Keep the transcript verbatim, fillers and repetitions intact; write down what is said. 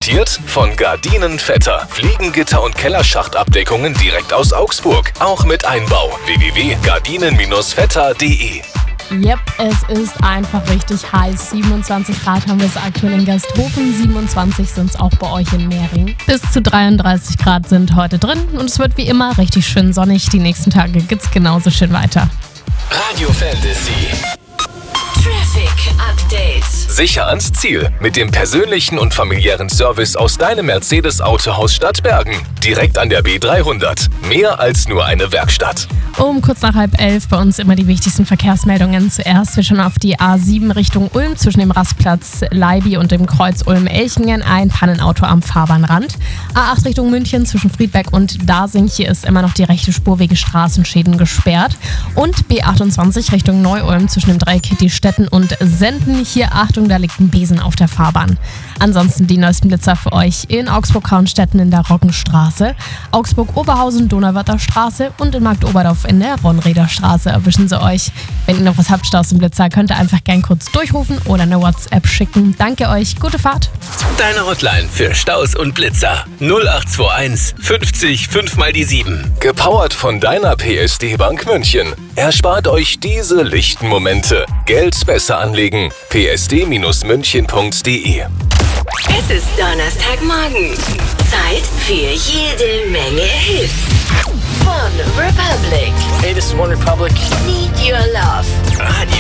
Präsentiert von Gardinen Vetter. Fliegengitter und Kellerschachtabdeckungen direkt aus Augsburg. Auch mit Einbau. w w w punkt gardinen vetter punkt de. Yep, es ist einfach richtig heiß. siebenundzwanzig Grad haben wir es aktuell in Gasthofen, siebenundzwanzig sind es auch bei euch in Mehring. Bis zu dreiunddreißig Grad sind heute drin und es wird wie immer richtig schön sonnig. Die nächsten Tage geht's genauso schön weiter. Radio Fantasy. Traffic Update. Sicher ans Ziel mit dem persönlichen und familiären Service aus deinem Mercedes-Autohaus Stadtbergen. Direkt an der B dreihundert. Mehr als nur eine Werkstatt. Um kurz nach halb elf bei uns immer die wichtigsten Verkehrsmeldungen. Zuerst wir schon auf die A sieben Richtung Ulm zwischen dem Rastplatz Leiby und dem Kreuz Ulm-Elchingen. Ein Pannenauto am Fahrbahnrand. A acht Richtung München zwischen Friedberg und Dasing. Hier ist immer noch die rechte Spur wegen Straßenschäden gesperrt. Und B achtundzwanzig Richtung Neu-Ulm zwischen dem Dreieck Hittistetten und Senden. Hier Achtung, da liegt ein Besen auf der Fahrbahn. Ansonsten die neuesten Blitzer für euch in Augsburg-Hauenstetten in der Roggenstraße, Augsburg-Oberhausen, Donauwörther Straße und in Marktoberdorf in der Ronreder Straße erwischen sie euch. Wenn ihr noch was habt, Staus und Blitzer, könnt ihr einfach gern kurz durchrufen oder eine WhatsApp schicken. Danke euch, gute Fahrt. Deine Hotline für Staus und Blitzer null acht zwei eins fünfzig fünf mal die sieben. Gepowert von deiner P S D Bank München. Erspart euch diese lichten Momente. Geld besser anlegen. p s d münchen punkt de. Es ist Donnerstagmorgen. Zeit für jede Menge Hits. Von Republic. Hey, this is One Republic. Need Your Love. Radio